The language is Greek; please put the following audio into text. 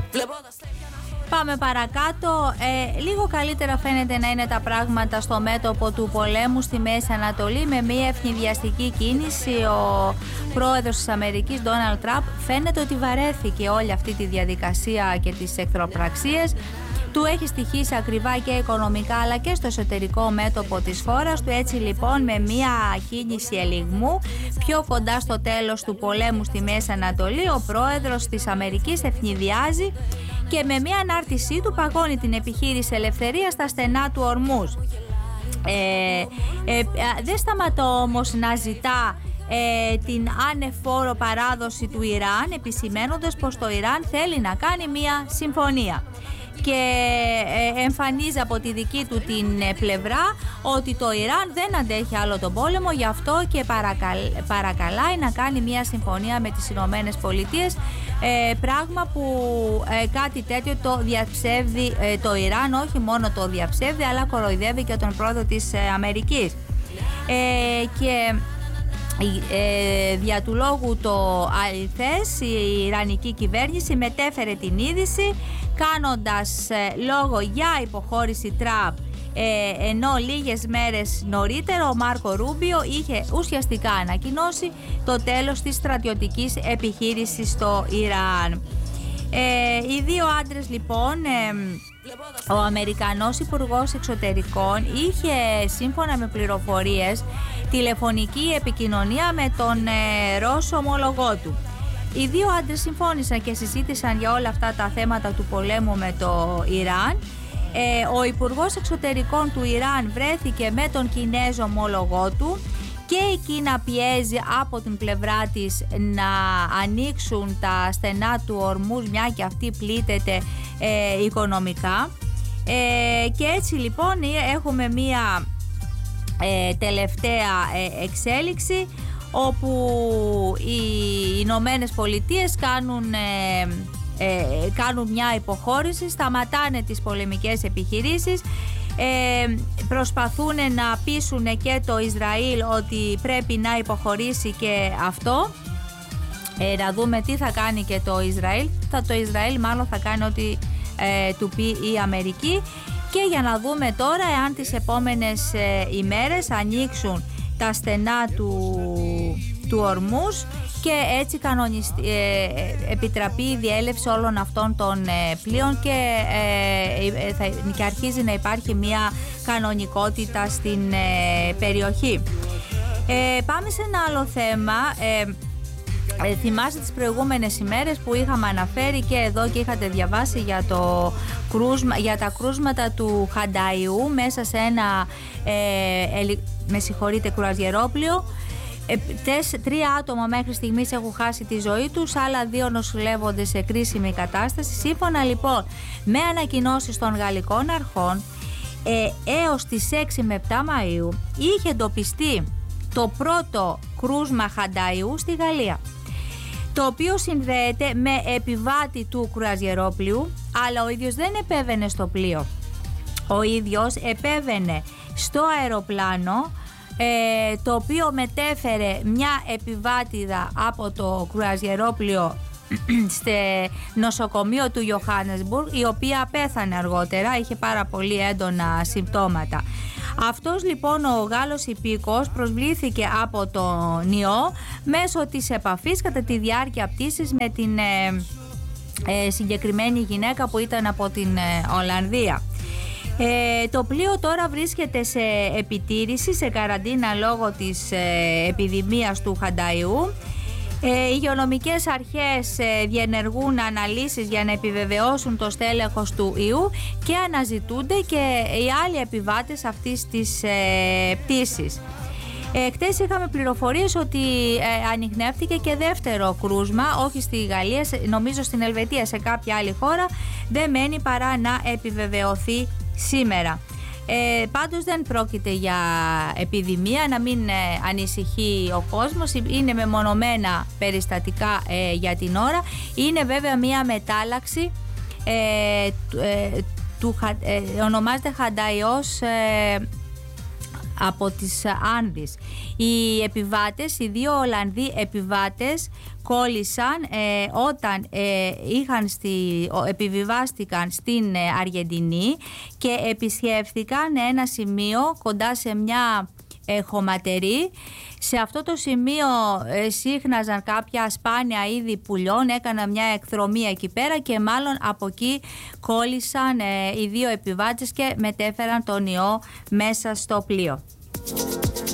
Πάμε παρακάτω. Λίγο καλύτερα φαίνεται να είναι τα πράγματα στο μέτωπο του πολέμου στη Μέση Ανατολή, με μια ευνηδιαστική κίνηση. Ο πρόεδρος της Αμερικής, Ντόναλντ Τραμπ, φαίνεται ότι βαρέθηκε όλη αυτή τη διαδικασία και τις εχθροπραξίες. Του έχει στοιχήσει ακριβά και οικονομικά αλλά και στο εσωτερικό μέτωπο της χώρας του. Έτσι λοιπόν, με μια κίνηση ελιγμού πιο κοντά στο τέλος του πολέμου στη Μέση Ανατολή, ο πρόεδρος της Αμερικής ευνηδιάζει και με μια ανάρτησή του παγώνει την επιχείρηση ελευθερίας στα στενά του Ορμούζ. Δεν σταματώ όμως να ζητά την ανεφόρο παράδοση του Ιράν, επισημαίνοντας πως το Ιράν θέλει να κάνει μια συμφωνία. Και εμφανίζει από τη δική του την πλευρά ότι το Ιράν δεν αντέχει άλλο τον πόλεμο, γι' αυτό και παρακαλάει να κάνει μια συμφωνία με τις Ηνωμένες Πολιτείες, πράγμα που κάτι τέτοιο το διαψεύδει το Ιράν. Όχι μόνο το διαψεύδει, αλλά κοροϊδεύει και τον πρόεδρο της Αμερικής. Και δια του λόγου το αληθές, η Ιρανική κυβέρνηση μετέφερε την είδηση κάνοντας λόγο για υποχώρηση Τραμπ, ενώ λίγες μέρες νωρίτερα ο Μάρκο Ρούμπιο είχε ουσιαστικά ανακοινώσει το τέλος της στρατιωτικής επιχείρησης στο Ιράν. Οι δύο άντρες λοιπόν, ο Αμερικανός Υπουργός Εξωτερικών είχε, σύμφωνα με πληροφορίες, τηλεφωνική επικοινωνία με τον Ρώσο ομολογό του. Οι δύο άντρες συμφώνησαν και συζήτησαν για όλα αυτά τα θέματα του πολέμου με το Ιράν. Ο Υπουργός Εξωτερικών του Ιράν βρέθηκε με τον Κινέζο ομολογό του και η Κίνα πιέζει από την πλευρά της να ανοίξουν τα στενά του Ορμούζ, μια και αυτή πλήττεται οικονομικά. Και έτσι λοιπόν έχουμε μια τελευταία εξέλιξη, όπου οι Ηνωμένες Πολιτείες κάνουν μια υποχώρηση, σταματάνε τις πολεμικές επιχειρήσεις, προσπαθούν να πείσουν και το Ισραήλ ότι πρέπει να υποχωρήσει και αυτό. Να δούμε τι θα κάνει και το Ισραήλ. Το Ισραήλ μάλλον θα κάνει ό,τι του πει η Αμερική. Και για να δούμε τώρα εάν τις επόμενες ημέρες ανοίξουν τα στενά του Ορμούζ και έτσι επιτραπεί η διέλευση όλων αυτών των πλοίων και αρχίζει να υπάρχει μια κανονικότητα στην περιοχή. Πάμε σε ένα άλλο θέμα. Θυμάστε τις προηγούμενες ημέρες που είχαμε αναφέρει και εδώ και είχατε διαβάσει για τα κρούσματα του Χανταϊού μέσα σε ένα κρουαζιερόπλοιο. 3 άτομα μέχρι στιγμής έχουν χάσει τη ζωή τους, άλλα 2 νοσηλεύονται σε κρίσιμη κατάσταση. Σύμφωνα λοιπόν με ανακοινώσεις των γαλλικών αρχών, έως τις 6 με 7 Μαΐου είχε εντοπιστεί το πρώτο κρούσμα Χανταϊού στη Γαλλία, το οποίο συνδέεται με επιβάτη του κρουαζιερόπλοιου, αλλά ο ίδιος δεν επέβαινε στο πλοίο. Ο ίδιος επέβαινε στο αεροπλάνο, το οποίο μετέφερε μια επιβάτηδα από το κρουαζιερόπλοιο στο νοσοκομείο του Ιωάννεσμπουργκ, η οποία πέθανε αργότερα, είχε πάρα πολύ έντονα συμπτώματα. Αυτός λοιπόν ο Γάλλος υπήκοος προσβλήθηκε από τον ιό μέσω της επαφής κατά τη διάρκεια πτήσης με την συγκεκριμένη γυναίκα που ήταν από την Ολλανδία. Το πλοίο τώρα βρίσκεται σε επιτήρηση, σε καραντίνα λόγω της επιδημίας του Χανταϊού. Οι υγειονομικές αρχές διενεργούν αναλύσεις για να επιβεβαιώσουν το στέλεχος του ιού και αναζητούνται και οι άλλοι επιβάτες αυτής της πτήσης. Χτες είχαμε πληροφορίες ότι ανιχνεύτηκε και δεύτερο κρούσμα, όχι στη Γαλλία, νομίζω στην Ελβετία, σε κάποια άλλη χώρα. Δεν μένει παρά να επιβεβαιωθεί σήμερα. Πάντως δεν πρόκειται για επιδημία, να μην ανησυχεί ο κόσμος, είναι μεμονωμένα περιστατικά για την ώρα. Είναι βέβαια μια μετάλλαξη, ονομάζεται Χανταϊός από τις Άνδης. Οι επιβάτες, οι 2 Ολλανδοί επιβάτες κόλλησαν όταν επιβιβάστηκαν στην Αργεντινή και επισκέφθηκαν ένα σημείο κοντά σε μια χωματερή. Σε αυτό το σημείο σύχναζαν κάποια σπάνια είδη πουλιών, έκαναν μια εκδρομή εκεί πέρα και μάλλον από εκεί κόλλησαν οι 2 επιβάτες και μετέφεραν τον ιό μέσα στο πλοίο.